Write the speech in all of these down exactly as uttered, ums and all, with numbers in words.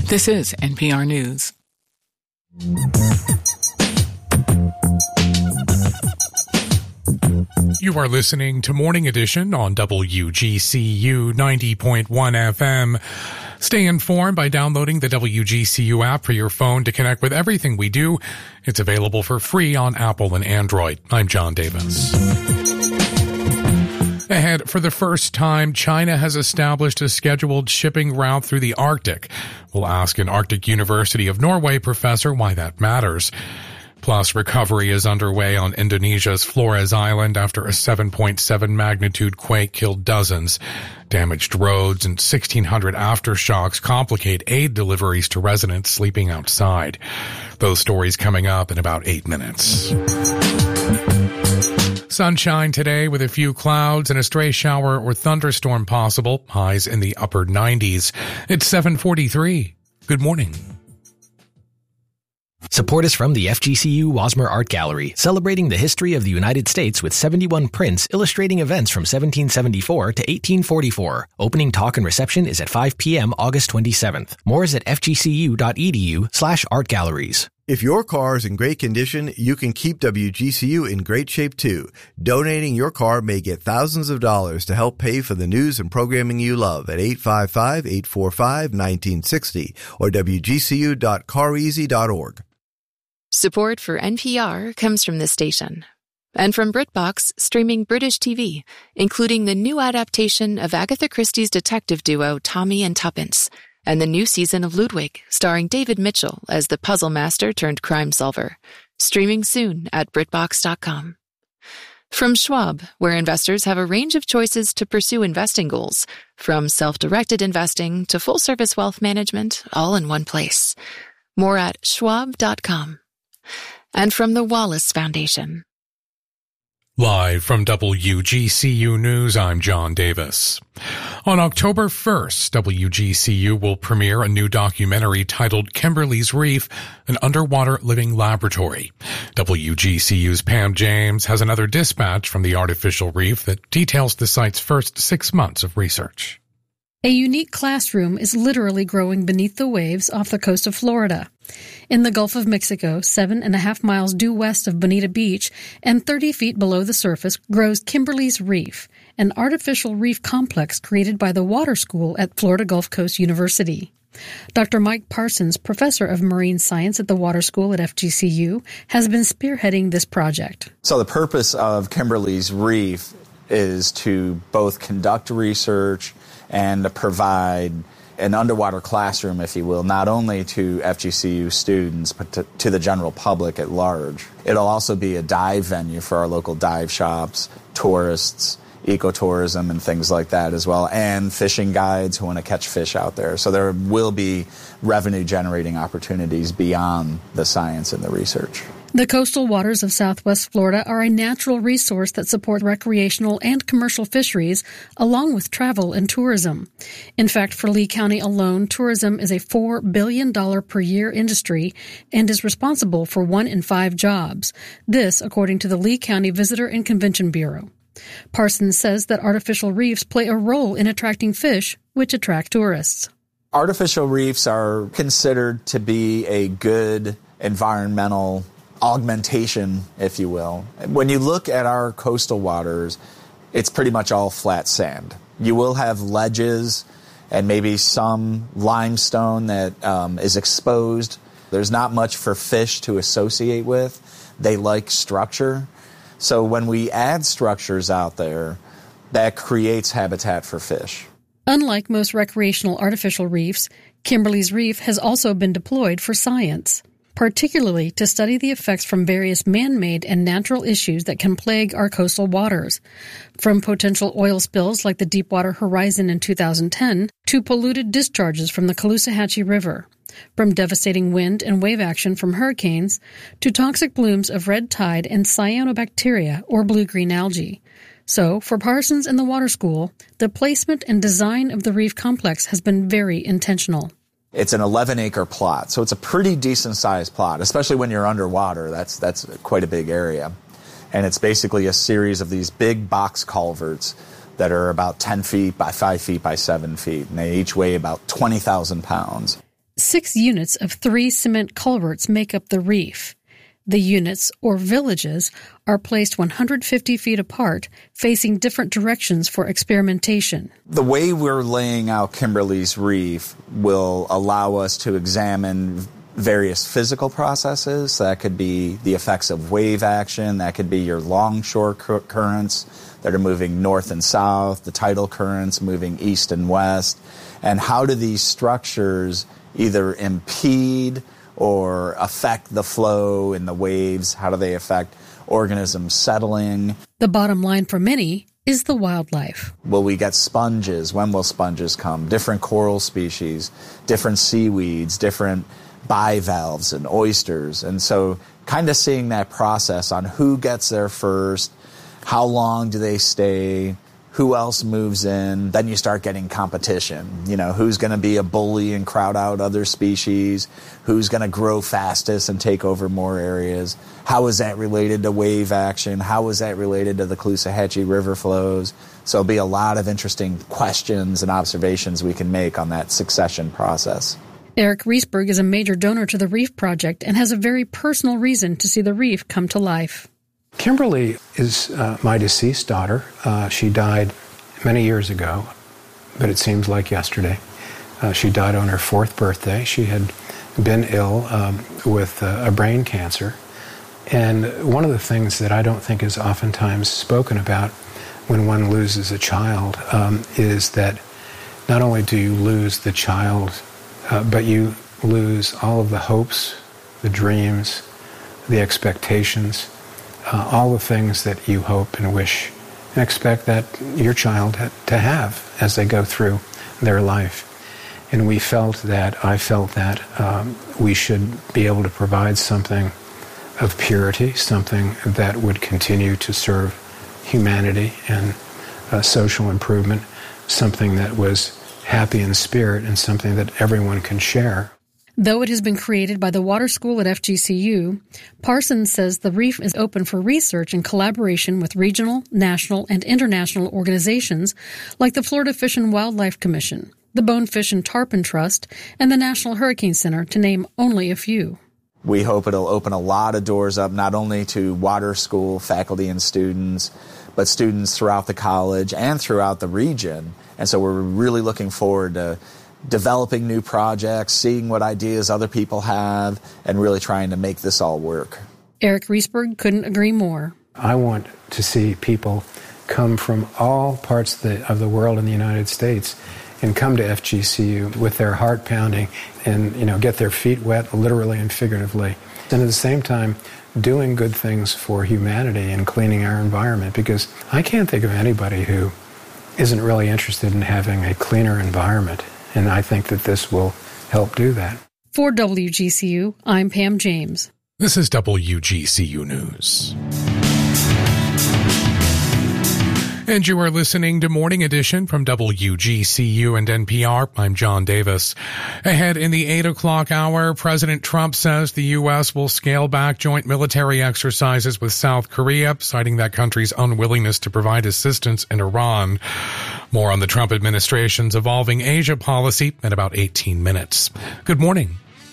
This is N P R News. You are listening to Morning Edition on W G C U ninety point one F M. Stay informed by downloading the W G C U app for your phone to connect with everything we do. It's available for free on Apple and Android. I'm John Davis. Ahead, for the first time, China has established a scheduled shipping route through the Arctic. We'll ask an Arctic University of Norway professor why that matters. Plus, recovery is underway on Indonesia's Flores Island after a seven point seven magnitude quake killed dozens. Damaged roads and sixteen hundred aftershocks complicate aid deliveries to residents sleeping outside. Those stories coming up in about eight minutes. Sunshine today with a few clouds and a stray shower or thunderstorm possible. Highs in the upper nineties. It's seven forty-three. Good morning. Support is from the F G C U Wasmer Art Gallery, celebrating the history of the United States with seventy-one prints illustrating events from seventeen seventy-four to eighteen forty-four. Opening talk and reception is at five p.m. August twenty-seventh. More is at fgcu.edu slash art galleries. If your car is in great condition, you can keep W G C U in great shape too. Donating your car may get thousands of dollars to help pay for the news and programming you love at eight five five, eight four five, one nine six zero or w g c u dot car easy dot org. Support for N P R comes from this station. And from BritBox, streaming British T V, including the new adaptation of Agatha Christie's detective duo Tommy and Tuppence, and the new season of Ludwig, starring David Mitchell as the puzzle master turned crime solver. Streaming soon at Britbox dot com. From Schwab, where investors have a range of choices to pursue investing goals, from self-directed investing to full-service wealth management, all in one place. More at schwab dot com. And from the Wallace Foundation. Live from W G C U News, I'm John Davis. On October first, W G C U will premiere a new documentary titled Kimberley's Reef, an underwater living laboratory. W G C U's Pam James has another dispatch from the artificial reef that details the site's first six months of research. A unique classroom is literally growing beneath the waves off the coast of Florida. In the Gulf of Mexico, seven and a half miles due west of Bonita Beach and thirty feet below the surface, grows Kimberley's Reef, an artificial reef complex created by the Water School at Florida Gulf Coast University. Doctor Mike Parsons, professor of marine science at the Water School at F G C U, has been spearheading this project. So the purpose of Kimberley's Reef is to both conduct research and to provide an underwater classroom, if you will, not only to F G C U students, but to, to the general public at large. It'll also be a dive venue for our local dive shops, tourists, ecotourism, and things like that as well, and fishing guides who want to catch fish out there. So there will be revenue-generating opportunities beyond the science and the research. The coastal waters of southwest Florida are a natural resource that support recreational and commercial fisheries, along with travel and tourism. In fact, for Lee County alone, tourism is a four billion dollars per year industry and is responsible for one in five jobs. This, according to the Lee County Visitor and Convention Bureau. Parsons says that artificial reefs play a role in attracting fish, which attract tourists. Artificial reefs are considered to be a good environmental augmentation, if you will. When you look at our coastal waters, it's pretty much all flat sand. You will have ledges and maybe some limestone that um, is exposed. There's not much for fish to associate with. They like structure. So when we add structures out there, that creates habitat for fish. Unlike most recreational artificial reefs, Kimberley's Reef has also been deployed for science, particularly to study the effects from various man-made and natural issues that can plague our coastal waters, from potential oil spills like the Deepwater Horizon in two thousand ten to polluted discharges from the Caloosahatchee River, from devastating wind and wave action from hurricanes to toxic blooms of red tide and cyanobacteria or blue-green algae. So, for Parsons and the Water School, the placement and design of the reef complex has been very intentional. It's an eleven acre plot, so it's a pretty decent-sized plot, especially when you're underwater. That's that's quite a big area. And it's basically a series of these big box culverts that are about ten feet by five feet by seven feet, and they each weigh about twenty thousand pounds. Six units of three cement culverts make up the reef. The units, or villages, are placed one hundred fifty feet apart, facing different directions for experimentation. The way we're laying out Kimberley's Reef will allow us to examine various physical processes. That could be the effects of wave action, that could be your longshore cur- currents that are moving north and south, the tidal currents moving east and west, and how do these structures either impede or affect the flow in the waves? How do they affect organisms settling? The bottom line for many is the wildlife. Will we get sponges? When will sponges come? Different coral species, different seaweeds, different bivalves and oysters. And so kind of seeing that process on who gets there first, how long do they stay, who else moves in, then you start getting competition. You know, who's going to be a bully and crowd out other species, who's going to grow fastest and take over more areas, how is that related to wave action, how is that related to the Caloosahatchee River flows. So there'll be a lot of interesting questions and observations we can make on that succession process. Eric Riesberg is a major donor to the Reef Project and has a very personal reason to see the reef come to life. Kimberly is uh, my deceased daughter. Uh, she died many years ago, but it seems like yesterday. Uh, she died on her fourth birthday. She had been ill um, with uh, a brain cancer. And one of the things that I don't think is oftentimes spoken about when one loses a child um, is that not only do you lose the child, uh, but you lose all of the hopes, the dreams, the expectations, Uh, all the things that you hope and wish and expect that your child ha- to have as they go through their life. And we felt that, I felt that um, we should be able to provide something of purity, something that would continue to serve humanity and uh, social improvement, something that was happy in spirit and something that everyone can share. Though it has been created by the Water School at F G C U, Parsons says the reef is open for research in collaboration with regional, national, and international organizations like the Florida Fish and Wildlife Commission, the Bonefish and Tarpon Trust, and the National Hurricane Center, to name only a few. We hope it'll open a lot of doors up, not only to Water School faculty and students, but students throughout the college and throughout the region. And so we're really looking forward to developing new projects, seeing what ideas other people have, and really trying to make this all work. Eric Riesberg couldn't agree more. I want to see people come from all parts of the, of the world in the United States and come to F G C U with their heart pounding and, you know, get their feet wet, literally and figuratively. And at the same time, doing good things for humanity and cleaning our environment, because I can't think of anybody who isn't really interested in having a cleaner environment. And I think that this will help do that. For W G C U, I'm Pam James. This is W G C U News. And you are listening to Morning Edition from W G C U and N P R. I'm John Davis. Ahead in the eight o'clock hour, President Trump says the U S will scale back joint military exercises with South Korea, citing that country's unwillingness to provide assistance in Iran. More on the Trump administration's evolving Asia policy in about eighteen minutes. Good morning.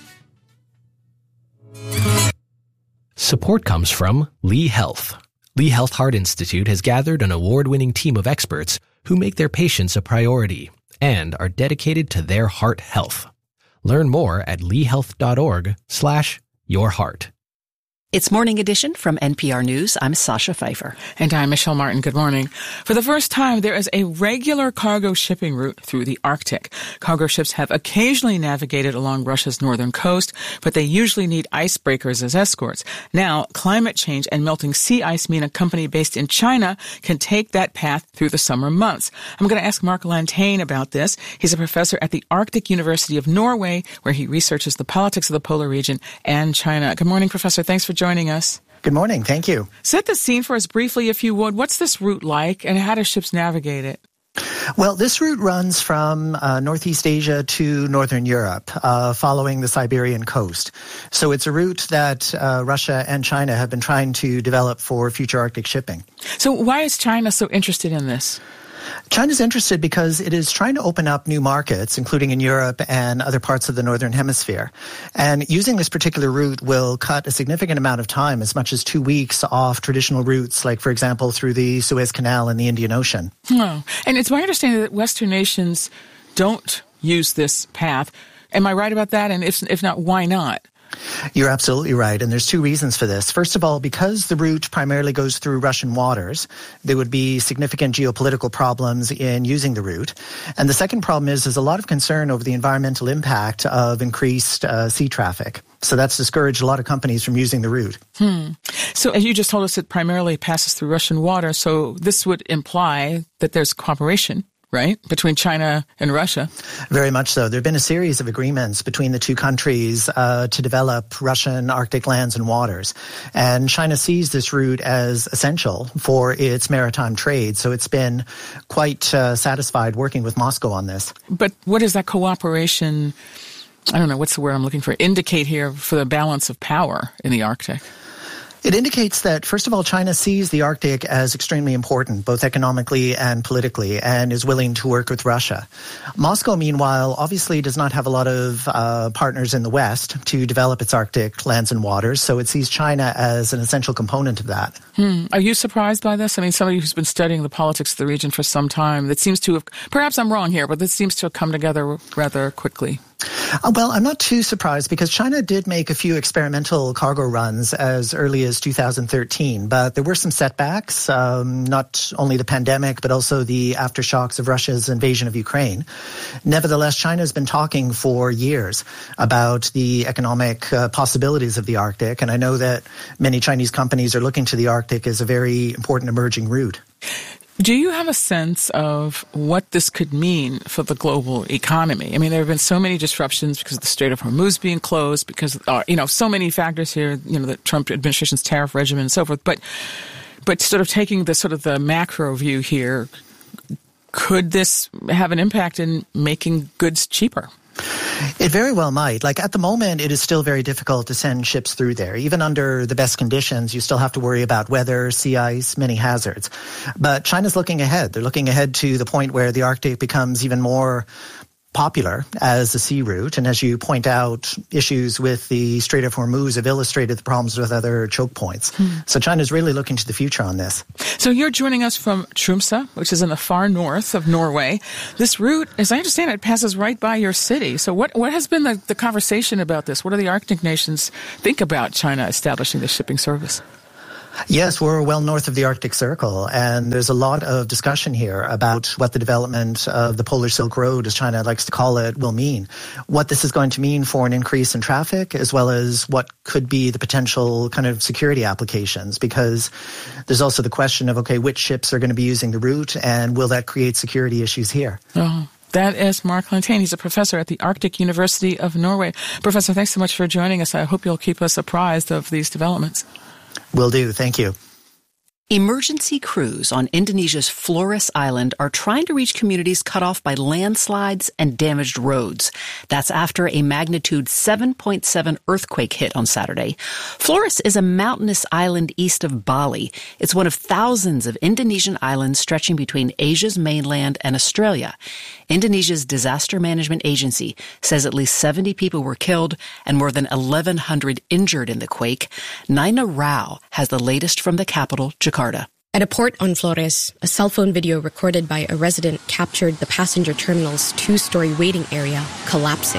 Support comes from Lee Health. Lee Health Heart Institute has gathered an award-winning team of experts who make their patients a priority and are dedicated to their heart health. Learn more at leehealth.org slash your heart. It's Morning Edition from N P R News. I'm Sasha Pfeiffer. And I'm Michelle Martin. Good morning. For the first time, there is a regular cargo shipping route through the Arctic. Cargo ships have occasionally navigated along Russia's northern coast, but they usually need icebreakers as escorts. Now, climate change and melting sea ice mean a company based in China can take that path through the summer months. I'm going to ask Mark Lantane about this. He's a professor at the Arctic University of Norway, where he researches the politics of the polar region and China. Good morning, Professor. Thanks for joining joining us. Good morning. Thank you. Set the scene for us briefly, if you would. What's this route like, and how do ships navigate it? Well, this route runs from uh, Northeast Asia to Northern Europe, uh, following the Siberian coast. So it's a route that uh, Russia and China have been trying to develop for future Arctic shipping. So why is China so interested in this? China's interested because it is trying to open up new markets, including in Europe and other parts of the Northern Hemisphere. And using this particular route will cut a significant amount of time, as much as two weeks off traditional routes, like, for example, through the Suez Canal and the Indian Ocean. Oh. And it's my understanding that Western nations don't use this path. Am I right about that? And if, if not, why not? You're absolutely right, and there's two reasons for this. First of all, because the route primarily goes through Russian waters, there would be significant geopolitical problems in using the route. And the second problem is there's a lot of concern over the environmental impact of increased uh, sea traffic. So that's discouraged a lot of companies from using the route. Hmm. So as you just told us, it primarily passes through Russian water, so this would imply that there's cooperation, right, between China and Russia? Very much so. There have been a series of agreements between the two countries uh, to develop Russian Arctic lands and waters. And China sees this route as essential for its maritime trade. So it's been quite uh, satisfied working with Moscow on this. But what is that cooperation, I don't know, what's the word I'm looking for, indicate here for the balance of power in the Arctic? It indicates that, first of all, China sees the Arctic as extremely important, both economically and politically, and is willing to work with Russia. Moscow, meanwhile, obviously does not have a lot of uh, partners in the West to develop its Arctic lands and waters, so it sees China as an essential component of that. Hmm. Are you surprised by this? I mean, somebody who's been studying the politics of the region for some time, that seems to have, perhaps I'm wrong here, but this seems to have come together rather quickly. Uh, well, I'm not too surprised because China did make a few experimental cargo runs as early as two thousand thirteen, but there were some setbacks, um, not only the pandemic, but also the aftershocks of Russia's invasion of Ukraine. Nevertheless, China has been talking for years about the economic uh, possibilities of the Arctic, and I know that many Chinese companies are looking to the Arctic as a very important emerging route. Do you have a sense of what this could mean for the global economy? I mean, there have been so many disruptions because of the Strait of Hormuz being closed, because, uh, you know, so many factors here, you know, the Trump administration's tariff regimen and so forth. But, but sort of taking the sort of the macro view here, could this have an impact in making goods cheaper? It very well might. Like at the moment, it is still very difficult to send ships through there. Even under the best conditions, you still have to worry about weather, sea ice, many hazards. But China's looking ahead. They're looking ahead to the point where the Arctic becomes even more popular as a sea route. And as you point out, issues with the Strait of Hormuz have illustrated the problems with other choke points. Hmm. So China's really looking to the future on this. So you're joining us from Tromsø, which is in the far north of Norway. This route, as I understand it, passes right by your city. So what, what has been the, the conversation about this? What do the Arctic nations think about China establishing this shipping service? Yes, we're well north of the Arctic Circle, and there's a lot of discussion here about what the development of the Polar Silk Road, as China likes to call it, will mean. What this is going to mean for an increase in traffic, as well as what could be the potential kind of security applications, because there's also the question of, okay, which ships are going to be using the route, and will that create security issues here? Oh. That is Mark Lantane. He's a professor at the Arctic University of Norway. Professor, thanks so much for joining us. I hope you'll keep us apprised of these developments. Will do. Thank you. Emergency crews on Indonesia's Flores Island are trying to reach communities cut off by landslides and damaged roads. That's after a magnitude seven point seven earthquake hit on Saturday. Flores is a mountainous island east of Bali. It's one of thousands of Indonesian islands stretching between Asia's mainland and Australia. Indonesia's disaster management agency says at least seventy people were killed and more than eleven hundred injured in the quake. Naina Rao has the latest from the capital, Jakarta. At a port on Flores, a cell phone video recorded by a resident captured the passenger terminal's two-story waiting area collapsing.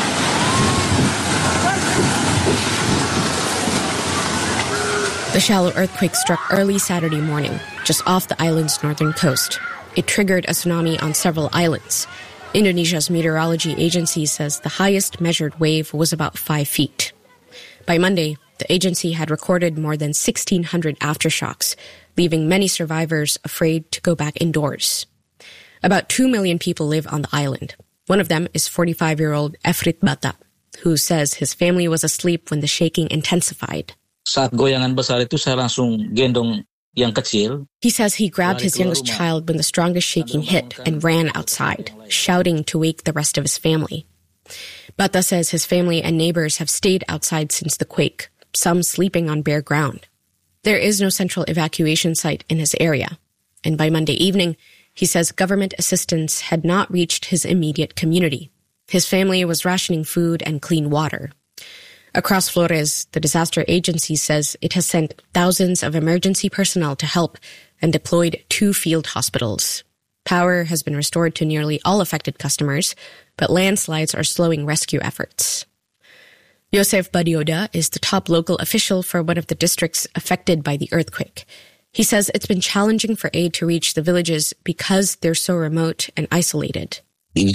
The shallow earthquake struck early Saturday morning, just off the island's northern coast. It triggered a tsunami on several islands. Indonesia's meteorology agency says the highest measured wave was about five feet. By Monday, the agency had recorded more than sixteen hundred aftershocks, leaving many survivors afraid to go back indoors. About two million people live on the island. One of them is forty-five-year-old Efrit Bata, who says his family was asleep when the shaking intensified. Saat goyangan besar itu saya langsung gendong yang kecil. He says he grabbed his youngest child when the strongest shaking hit and ran outside, shouting to wake the rest of his family. Bata says his family and neighbors have stayed outside since the quake, some sleeping on bare ground. There is no central evacuation site in his area, and by Monday evening, He says government assistance had not reached his immediate community. His family was rationing food and clean water. Across Flores, the disaster agency says it has sent thousands of emergency personnel to help and deployed two field hospitals. Power has been restored to nearly all affected customers, but landslides are slowing rescue efforts. Joseph Badioda is the top local official for one of the districts affected by the earthquake. He says it's been challenging for aid to reach the villages because they're so remote and isolated. He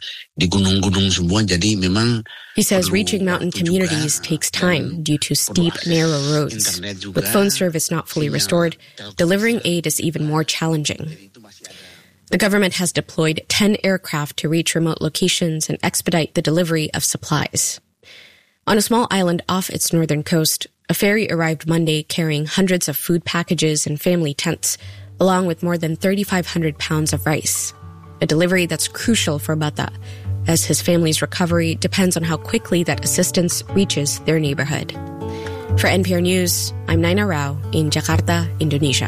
says reaching mountain communities takes time due to steep, narrow roads. With phone service not fully restored, delivering aid is even more challenging. The government has deployed ten aircraft to reach remote locations and expedite the delivery of supplies. On a small island off its northern coast, a ferry arrived Monday carrying hundreds of food packages and family tents, along with more than thirty-five hundred pounds of rice. A delivery that's crucial for Bata, as his family's recovery depends on how quickly that assistance reaches their neighborhood. For N P R News, I'm Naina Rao in Jakarta, Indonesia.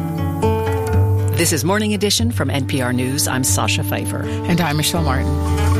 This is Morning Edition from N P R News. I'm Sasha Pfeiffer. And I'm Michelle Martin.